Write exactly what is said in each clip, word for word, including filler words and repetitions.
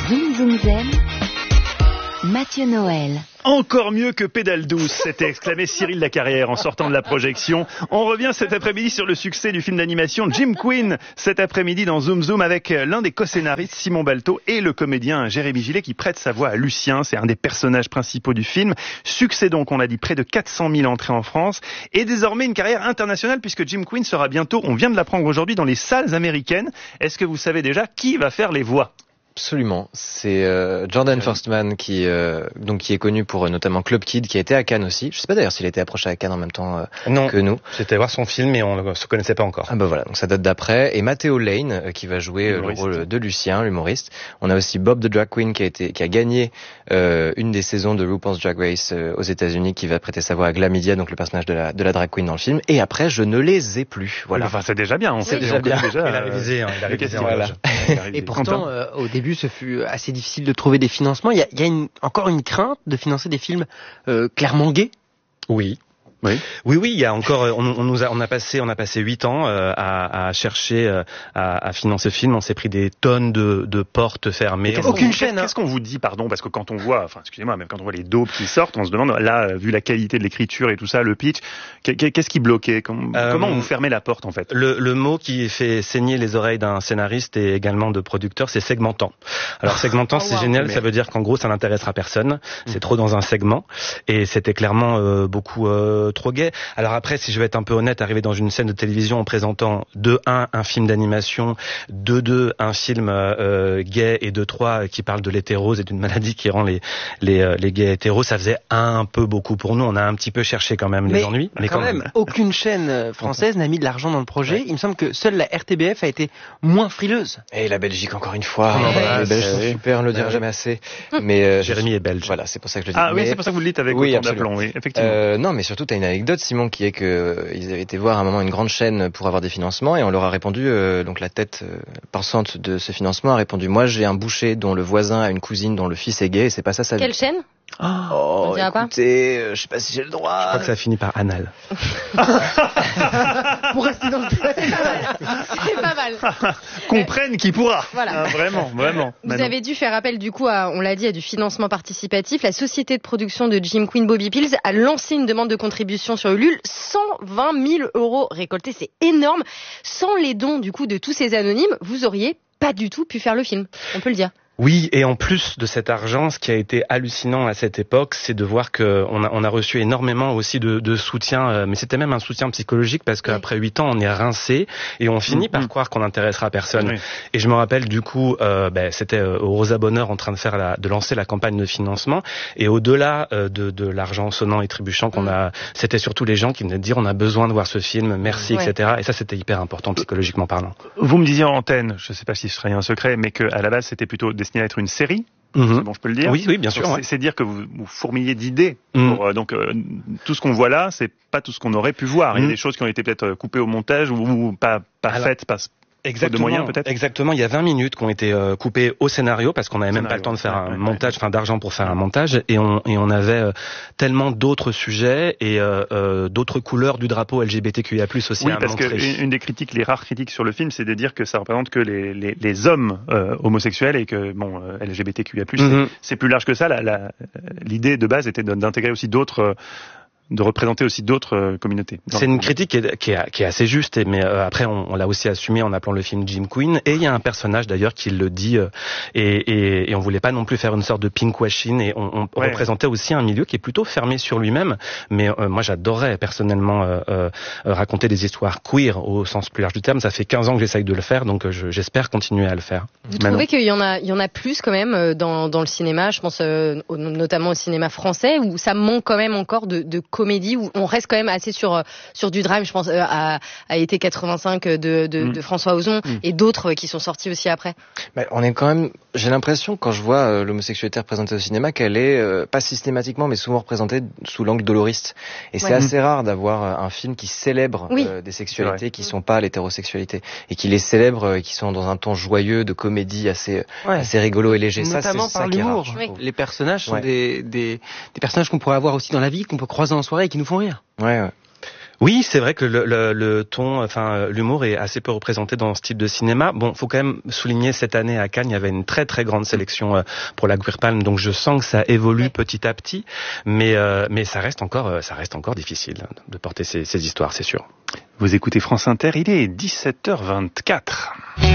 Zoom Zoom Zen, Mathieu Noël. Encore mieux que pédale douce, s'était exclamé Cyril Lacarrière en sortant de la projection. On revient cet après-midi sur le succès du film d'animation Jim Queen, cet après-midi dans Zoom Zoom avec l'un des co-scénaristes Simon Balteau et le comédien Jérémy Gillet qui prête sa voix à Lucien, c'est un des personnages principaux du film. Succès donc, on l'a dit, près de quatre cent mille entrées en France et désormais une carrière internationale puisque Jim Queen sera bientôt, on vient de l'apprendre aujourd'hui, dans les salles américaines. Est-ce que vous savez déjà qui va faire les voix ? Absolument, c'est euh, Jordan Firstman qui euh, donc qui est connu pour euh, notamment Club Kid, qui a été à Cannes aussi. Je sais pas d'ailleurs s'il a été approché à Cannes en même temps euh, non, que nous. J'étais voir son film mais on ne se connaissait pas encore. Ah bah voilà, donc ça date d'après. Et Matteo Lane euh, qui va jouer euh, le rôle de Lucien, l'humoriste. On a aussi Bob the Drag Queen qui a été qui a gagné euh, une des saisons de RuPaul's Drag Race euh, aux États-Unis, qui va prêter sa voix à Glamidia, donc le personnage de la de la drag queen dans le film. Et après, je ne les ai plus. Voilà. Enfin, c'est déjà bien. On c'est déjà bien. Déjà, il a révisé, hein, il a révisé. Voilà. Et pourtant, euh, au début, ce fut assez difficile de trouver des financements. Il y a, il y a une, encore une crainte de financer des films euh, clairement gays. Oui. Oui, oui, oui. Il y a encore, on, on nous a, on a passé, on a passé huit ans euh, à, à chercher euh, à, à financer ce film. On s'est pris des tonnes de, de portes fermées. Aucune chaîne. Qu'est-ce qu'on vous dit, pardon, parce que quand on voit, enfin, excusez-moi, même quand on voit les daubes qui sortent, on se demande, là, vu la qualité de l'écriture et tout ça, le pitch, qu'est-ce qui bloquait ? Comment, euh, comment on vous fermait la porte, en fait ? Le, le mot qui fait saigner les oreilles d'un scénariste et également de producteur, c'est segmentant. Alors segmentant, oh, c'est wow. génial. Mais... Ça veut dire qu'en gros, ça n'intéressera personne. C'est mmh. trop dans un segment. Et c'était clairement euh, beaucoup. Euh, trop gay. Alors après, si je vais être un peu honnête, arriver dans une scène de télévision en présentant de un un film d'animation, de deux un film euh, gay et de trois qui parle de l'hétérose et d'une maladie qui rend les les euh, les gays hétéros, ça faisait un peu beaucoup pour nous. On a un petit peu cherché quand même mais, les ennuis, mais quand, quand même, même aucune chaîne française n'a mis de l'argent dans le projet. Ouais. Il me semble que seule la R T B F a été moins frileuse. Et la Belgique encore une fois. Ouais. Voilà, les Belges sont super, on le dira ouais. jamais assez. Mais euh, Jérémy est belge. Voilà, c'est pour ça que je le dis. Ah mais... oui, c'est pour ça que vous le dites avec oui, autant d'aplomb, oui, effectivement. Euh, non, mais surtout t'as une anecdote, Simon, qui est que euh, ils avaient été voir à un moment une grande chaîne pour avoir des financements et on leur a répondu, euh, donc la tête euh, pensante de ce financement a répondu, moi j'ai un boucher dont le voisin a une cousine dont le fils est gay et c'est pas ça sa vie. Quelle chaîne ? Oh, oh écoutez, euh, je sais pas si j'ai le droit. Je crois que ça finit par anal. Pour rester dans le c'est pas mal. Comprenne qui pourra. Voilà. Ah, vraiment, vraiment. Vous Manon. avez dû faire appel du coup à, on l'a dit, à du financement participatif. La société de production de Jim Queen, Bobby Pills, a lancé une demande de contribution sur Ulule. cent vingt mille euros récoltés, c'est énorme. Sans les dons du coup de tous ces anonymes, vous auriez pas du tout pu faire le film. On peut le dire. Oui, et en plus de cet argent, ce qui a été hallucinant à cette époque, c'est de voir que on a, on a reçu énormément aussi de, de soutien, euh, mais c'était même un soutien psychologique parce qu'après huit ans, on est rincé et on finit mmh. par croire qu'on n'intéressera personne. Oui. Et je me rappelle du coup, euh, ben, c'était euh, au Rosa Bonheur en train de faire la, de lancer la campagne de financement et au-delà euh, de, de l'argent sonnant et trébuchant qu'on mmh. a, c'était surtout les gens qui venaient de dire on a besoin de voir ce film, merci, ouais. et cetera. Et ça, c'était hyper important psychologiquement parlant. Vous me disiez en antenne, je ne sais pas si ce serait un secret, mais qu'à la base, c'était plutôt destiné à être une série. Mmh. C'est bon, je peux le dire. Oui, oui, bien sûr. Donc, ouais. c'est, c'est dire que vous, vous fourmillez d'idées. Mmh. Pour, euh, donc, euh, tout ce qu'on voit là, c'est pas tout ce qu'on aurait pu voir. Mmh. Il y a des choses qui ont été peut-être coupées au montage ou, ou pas, pas Alors, faites, pas. Exactement, de moyens, peut-être exactement. Il y a vingt minutes qui ont été euh, coupées au scénario parce qu'on n'avait même pas le temps de faire ouais, un ouais, montage, enfin ouais. d'argent pour faire un montage, et on et on avait euh, tellement d'autres sujets et euh, euh, d'autres couleurs du drapeau L G B T Q I A plus aussi. Oui, à parce montrer. que une des critiques, les rares critiques sur le film, c'est de dire que ça représente que les les, les hommes euh, homosexuels et que bon euh, L G B T Q I A plus, mm-hmm. c'est, c'est plus large que ça. La, la, l'idée de base était d'intégrer aussi d'autres. Euh, de représenter aussi d'autres euh, communautés. C'est une critique qui est, qui est, qui est assez juste, mais euh, après on, on l'a aussi assumé en appelant le film Jim Queen, et il y a un personnage d'ailleurs qui le dit, euh, et, et, et on voulait pas non plus faire une sorte de pinkwashing, et on, on ouais. représentait aussi un milieu qui est plutôt fermé sur lui-même, mais euh, moi j'adorais personnellement euh, euh, raconter des histoires queer au sens plus large du terme. Ça fait quinze ans que j'essaye de le faire, donc je, j'espère continuer à le faire. Vous Manon. Trouvez qu'il y en a, il y en a plus quand même dans, dans le cinéma, je pense euh, notamment au cinéma français, où ça manque quand même encore de, de comédie, où on reste quand même assez sur sur du drame. Je pense euh, à, à Été quatre-vingt-cinq de, de, mmh. de François Ozon mmh. et d'autres qui sont sortis aussi après. Bah, on est quand même. J'ai l'impression quand je vois euh, l'homosexualité représentée au cinéma qu'elle est euh, pas systématiquement, mais souvent représentée sous l'angle doloriste. Et c'est ouais. assez mmh. rare d'avoir un film qui célèbre oui. euh, des sexualités qui sont pas l'hétérosexualité et qui les célèbre, euh, qui sont dans un ton joyeux de comédie assez ouais. assez rigolo et léger. Notamment ça, c'est par ça l'humour. Qui est rare, oui. Les personnages sont ouais. des, des des personnages qu'on pourrait avoir aussi dans la vie, qu'on peut croiser en soirée et qui nous font rire. Ouais. ouais. Oui, c'est vrai que le, le, le ton, enfin l'humour est assez peu représenté dans ce type de cinéma. Bon, faut quand même souligner cette année à Cannes, il y avait une très très grande sélection pour la Queer Palm, donc je sens que ça évolue petit à petit, mais euh, mais ça reste encore ça reste encore difficile de porter ces, ces histoires, c'est sûr. Vous écoutez France Inter, il est dix-sept heures vingt-quatre.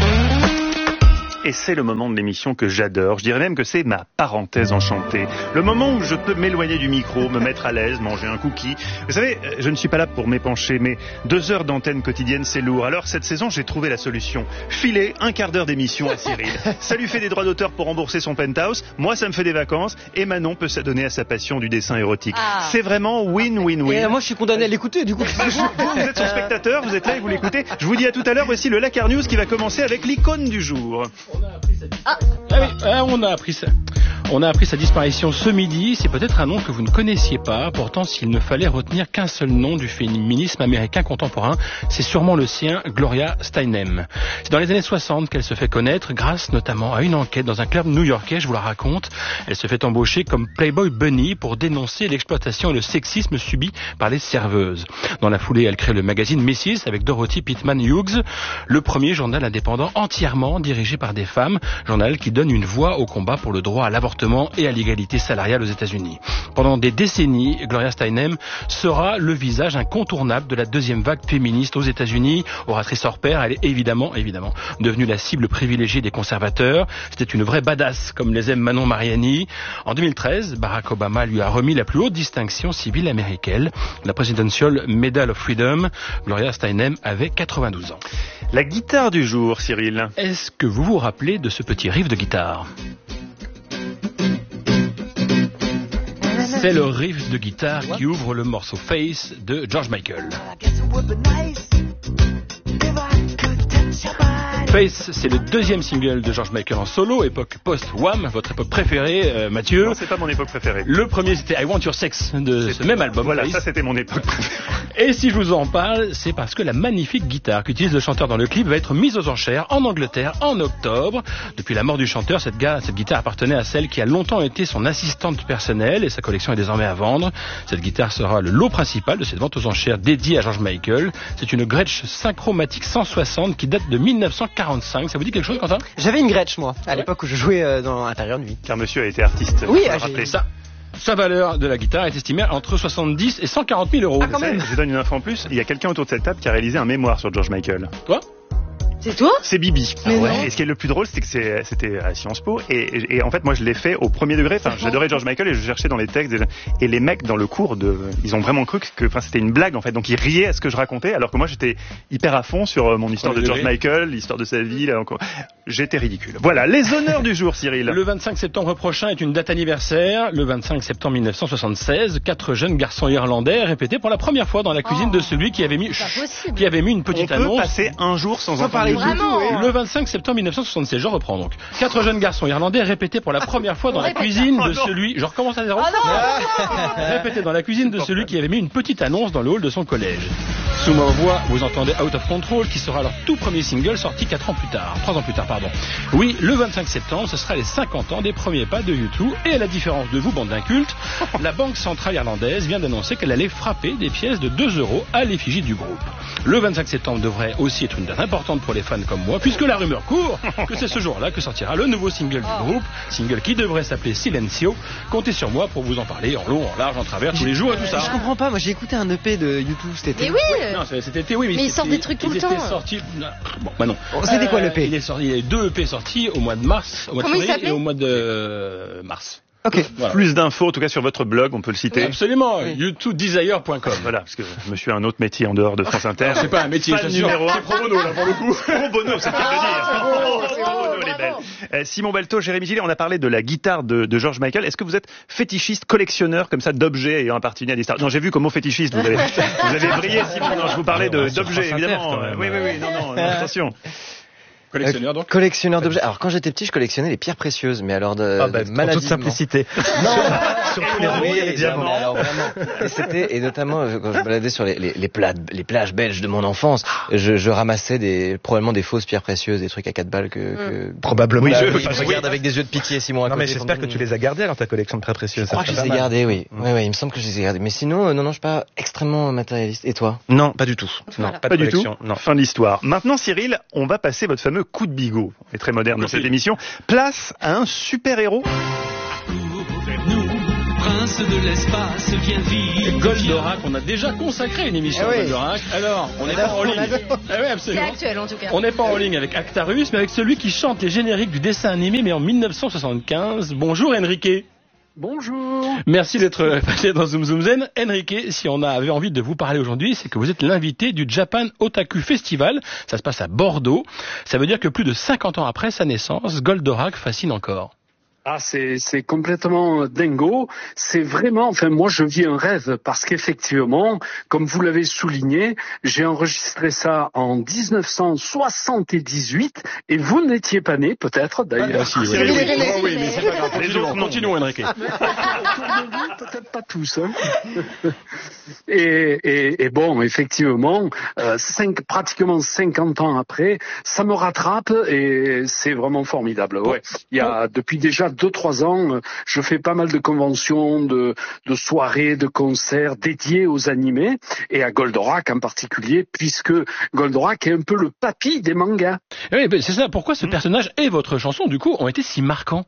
Et c'est le moment de l'émission que j'adore. Je dirais même que c'est ma parenthèse enchantée. Le moment où je peux m'éloigner du micro, me mettre à l'aise, manger un cookie. Vous savez, je ne suis pas là pour m'épancher, mais deux heures d'antenne quotidienne, c'est lourd. Alors cette saison, j'ai trouvé la solution. Filer un quart d'heure d'émission à Cyril. Ça lui fait des droits d'auteur pour rembourser son penthouse. Moi, ça me fait des vacances. Et Manon peut s'adonner à sa passion du dessin érotique. Ah. C'est vraiment win-win-win. Et moi, je suis condamné à l'écouter, du coup. Vous, vous êtes son spectateur, vous êtes là et vous l'écoutez. Je vous dis à tout à l'heure. Voici le Lakar News qui va commencer avec l'icône du jour. On a appris sa ah. Ah oui, ah, on a appris ça. On a appris sa disparition ce midi. C'est peut-être un nom que vous ne connaissiez pas. Pourtant, s'il ne fallait retenir qu'un seul nom du féminisme américain contemporain, c'est sûrement le sien, Gloria Steinem. C'est dans les années soixante qu'elle se fait connaître, grâce notamment à une enquête dans un club new-yorkais, je vous la raconte. Elle se fait embaucher comme Playboy Bunny pour dénoncer l'exploitation et le sexisme subi par les serveuses. Dans la foulée, elle crée le magazine Missus avec Dorothy Pittman Hughes, le premier journal indépendant entièrement dirigé par des femmes, journal qui donne une voix au combat pour le droit à l'avortement et à l'égalité salariale aux États-Unis. Pendant des décennies, Gloria Steinem sera le visage incontournable de la deuxième vague féministe aux États-Unis. Oratrice hors pair, elle est évidemment, évidemment, devenue la cible privilégiée des conservateurs. C'était une vraie badass, comme les aime Manon Mariani. En deux mille treize, Barack Obama lui a remis la plus haute distinction civile américaine, la Presidential Medal of Freedom. Gloria Steinem avait quatre-vingt-douze ans. La guitare du jour, Cyril. Est-ce que vous vous rappelez de ce petit riff de guitare ? C'est le riff de guitare qui ouvre le morceau Face de George Michael. Face, c'est le deuxième single de George Michael en solo, époque post-Wham, votre époque préférée, euh, Mathieu. Non, c'est pas mon époque préférée. Le premier, c'était I Want Your Sex de ce même album. Voilà, Face. Ça c'était mon époque préférée. Et si je vous en parle, c'est parce que la magnifique guitare qu'utilise le chanteur dans le clip va être mise aux enchères en Angleterre en octobre. Depuis la mort du chanteur, cette, gars, cette guitare appartenait à celle qui a longtemps été son assistante personnelle et sa collection est désormais à vendre. Cette guitare sera le lot principal de cette vente aux enchères dédiée à George Michael. C'est une Gretsch Synchromatic cent soixante qui date de mille neuf cent quarante-cinq. Ça vous dit quelque chose, Quentin ? J'avais une Gretsch, moi, à l'époque où je jouais euh, dans Intérieur Nuit. Car monsieur a été artiste. Oui, ah, j'ai ça. Sa valeur de la guitare est estimée entre soixante-dix et cent quarante mille euros. Ah, quand même. Je vous donne une info en plus. Il y a quelqu'un autour de cette table qui a réalisé un mémoire sur George Michael. Toi ? C'est toi ? C'est Bibi. Ah ouais. Et ce qui est le plus drôle, c'est que c'est, c'était à Sciences Po. Et, et, et en fait, moi, je l'ai fait au premier degré. Enfin, j'adorais George Michael et je cherchais dans les textes. Et, et les mecs dans le cours, de, ils ont vraiment cru que, enfin, c'était une blague en fait. Donc ils riaient à ce que je racontais, alors que moi, j'étais hyper à fond sur mon histoire de George Michael, l'histoire de sa vie. Là, encore. J'étais ridicule. Voilà, les honneurs du jour, Cyril. Le vingt-cinq septembre prochain est une date anniversaire. Le vingt-cinq septembre mille neuf cent soixante-seize, quatre jeunes garçons irlandais répétaient pour la première fois dans la cuisine oh, de celui qui avait mis, qui avait mis une petite On annonce. On peut passer un jour sans en parler. Vraiment. Le vingt-cinq septembre mille neuf cent soixante-seize, je reprends donc. Quatre jeunes garçons irlandais répétaient pour la première fois dans la cuisine de celui... Je recommence à zéro. Répétaient dans la cuisine de celui qui avait mis une petite annonce dans le hall de son collège. Sous ma voix, vous entendez Out of Control, qui sera leur tout premier single sorti quatre ans plus tard. Trois ans plus tard, pardon. Oui, le vingt-cinq septembre, ce sera les cinquante ans des premiers pas de U deux. Et à la différence de vous, bande d'incultes, la Banque Centrale Irlandaise vient d'annoncer qu'elle allait frapper des pièces de deux euros à l'effigie du groupe. Le vingt-cinq septembre devrait aussi être une date importante pour les fans comme moi, puisque la rumeur court que c'est ce jour-là que sortira le nouveau single du groupe, single qui devrait s'appeler Silencio. Comptez sur moi pour vous en parler en long, en large, en travers, tous les jours et tout ça. Je comprends pas, moi j'ai écouté un E P de U deux cet été. Mais oui. Non, c'était été, oui, mais, mais ils sortent des trucs tout le temps. Sorti... Bon, bah non. C'était euh, quoi l'E P ? Il est sorti, il y a deux E P sortis au mois de mars, au mois de Comment février et au mois de euh, mars. Ok. Voilà. Plus d'infos, en tout cas sur votre blog, on peut le citer. Oui, absolument, oui. u deux desire point com. Voilà, parce que monsieur a un autre métier en dehors de France Inter. C'est pas un métier, pas c'est numéro un. C'est pro bono là pour le coup. Pro bono, c'est le cas de dire. Oh, c'est pro bono, les belles. Euh, Simon Belto, Jérémy Gillet, on a parlé de la guitare de, de George Michael. Est-ce que vous êtes fétichiste, collectionneur comme ça d'objets ayant appartenu à des stars ? Non, j'ai vu comme mot fétichiste, vous avez, vous avez brillé, Simon. Non, je vous parlais de, d'objets, évidemment. Oui, oui, oui, non, non, non attention. Collectionneur donc. Euh, collectionneur d'objets. Alors quand j'étais petit, je collectionnais les pierres précieuses, mais alors de, ah bah, de en toute simplicité. Non, surtout les roues et les diamants. Alors vraiment. Et c'était et notamment quand je me baladais sur les les, les, plages, les plages belges de mon enfance, je, je ramassais des probablement des fausses pierres précieuses, des trucs à quatre balles que, que... Mm. probablement. Oui, bah, je, oui, je regarde avec des yeux de pitié, Simon. Non mais j'espère que tu les as gardés alors ta collection de pierres précieuses. Je crois que je les ai gardés, oui. Mm. Oui, oui, il me semble que je les ai gardés. Mais sinon, euh, non, non, je suis pas extrêmement matérialiste. Et toi? Non, pas du tout. Non, pas, pas, pas de du tout. Non. Fin de l'histoire. Maintenant, Cyril, on va passer votre fameux coup de bigot. On est très moderne dans cette émission. Place à un super-héros. Prince de l'espace, viens vite. Goldorak, on a déjà consacré une émission eh oui. à Goldorak. Alors, on n'est pas en ligne. Eh oui, absolument. C'est actuel en tout cas. On n'est pas en ligne avec Actarus, mais avec celui qui chante les génériques du dessin animé, mais en mille neuf cent soixante-quinze. Bonjour Enrique. Bonjour. Merci d'être passé dans Zoom Zoom Zen. Enrique, si on avait envie de vous parler aujourd'hui, c'est que vous êtes l'invité du Japan Otaku Festival. Ça se passe à Bordeaux. Ça veut dire que plus de cinquante ans après sa naissance, Goldorak fascine encore. Ah, c'est, c'est complètement dingo. C'est vraiment, enfin, moi, je vis un rêve parce qu'effectivement, comme vous l'avez souligné, j'ai enregistré ça en dix-neuf cent soixante-dix-huit et vous n'étiez pas né, peut-être, d'ailleurs. Ah, si, oui, oui, oui. Oui, oh, oui, mais c'est pas grave. Les autres, continuons, Enrique. Peut-être pas tous, hein. Et, et, et bon, effectivement, euh, cinq, pratiquement cinquante ans après, ça me rattrape et c'est vraiment formidable. Ouais. Il y a, depuis déjà deux, trois ans, je fais pas mal de conventions, de, de soirées, de concerts dédiés aux animés et à Goldorak en particulier, puisque Goldorak est un peu le papy des mangas. Oui, ben c'est ça. Pourquoi ce personnage et votre chanson, du coup, ont été si marquants?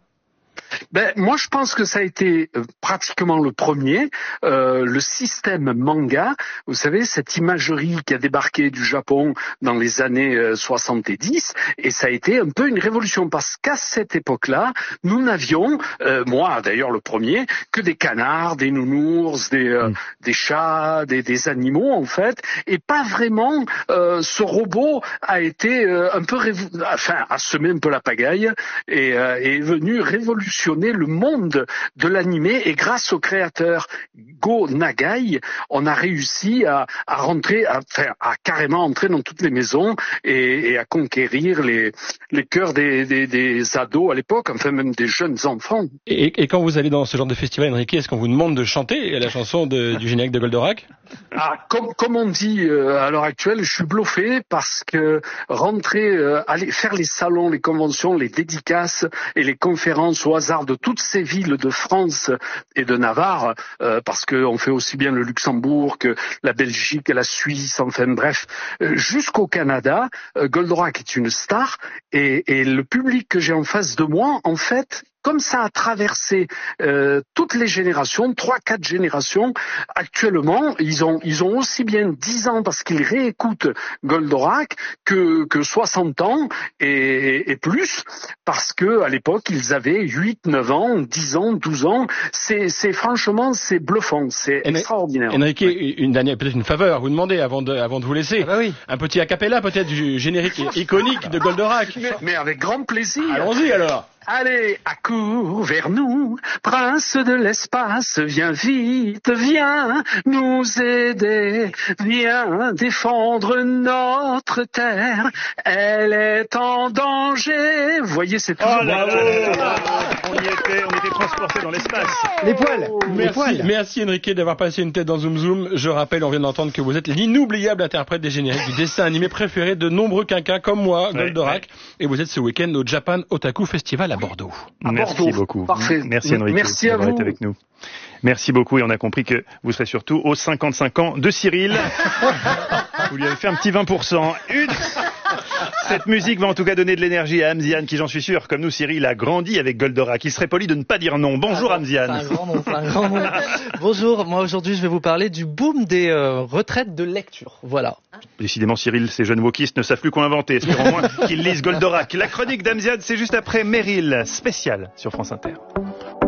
Ben, moi, je pense que ça a été euh, pratiquement le premier, euh, le système manga. Vous savez, cette imagerie qui a débarqué du Japon dans les années euh, soixante-dix, et ça a été un peu une révolution parce qu'à cette époque-là, nous n'avions, euh, moi d'ailleurs le premier, que des canards, des nounours, des, euh, mmh. des chats, des, des animaux en fait, et pas vraiment. Euh, ce robot a été euh, un peu, révo- enfin, a semé un peu la pagaille et euh, est venu révolutionner le monde de l'animé et grâce au créateur Go Nagai, on a réussi à, à rentrer, à, enfin, à carrément entrer dans toutes les maisons et, et à conquérir les, les cœurs des, des, des ados à l'époque, enfin même des jeunes enfants. Et, et quand vous allez dans ce genre de festival, Enrique, est-ce qu'on vous demande de chanter la chanson de, du générique de Goldorak? Ah, comme, comme on dit euh, à l'heure actuelle, je suis bluffé parce que rentrer, euh, aller faire les salons, les conventions, les dédicaces et les conférences au hasard de toutes ces villes de France et de Navarre, euh, parce qu'on fait aussi bien le Luxembourg que la Belgique et la Suisse, enfin bref, euh, jusqu'au Canada, euh, Goldorak est une star et, et le public que j'ai en face de moi, en fait, comme ça a traversé euh, toutes les générations, trois, quatre générations, actuellement, ils ont ils ont aussi bien dix ans parce qu'ils réécoutent Goldorak que que soixante ans et, et plus parce que à l'époque ils avaient huit, neuf ans, dix ans, douze ans. C'est c'est franchement c'est bluffant, c'est En- extraordinaire. Enrique, une dernière, peut-être une faveur, vous demandez avant de avant de vous laisser. Ah bah oui. Un petit acapella peut-être du générique iconique de Goldorak. Mais, mais avec grand plaisir. Allons-y alors. Allez, accours vers nous, prince de l'espace, viens vite, viens nous aider, viens défendre notre terre, elle est en danger. Vous voyez, c'est toujours... Oh là là, on y était, on était transportés dans l'espace. Les poils. Les Merci, poils. merci Enrique d'avoir passé une tête dans Zoom Zoom. Je rappelle, on vient d'entendre que vous êtes l'inoubliable interprète des génériques du dessin animé préféré de nombreux quinquas comme moi, Ouais, Goldorak. ouais. Et vous êtes ce week-end au Japan Otaku Festival à Bordeaux. À Merci Bordeaux. beaucoup. Parfait. Merci Enrique Merci à d'avoir vous. été avec nous. Merci beaucoup et on a compris que vous serez surtout aux cinquante-cinq ans de Cyril. Vous lui avez fait un petit vingt pour cent. Une... Cette musique va en tout cas donner de l'énergie à Amziane qui, j'en suis sûr, comme nous Cyril, a grandi avec Goldorak. Il serait poli de ne pas dire non. Bonjour Ah, Amziane. C'est un grand nom, c'est un grand nom. Bonjour, moi aujourd'hui je vais vous parler du boom des euh, retraites de lecture. Voilà. Décidément Cyril, ces jeunes wokistes ne savent plus quoi inventer. Espérons moins qu'ils lisent Goldorak. La chronique d'Amziane, c'est juste après Meryl, spécial sur France Inter.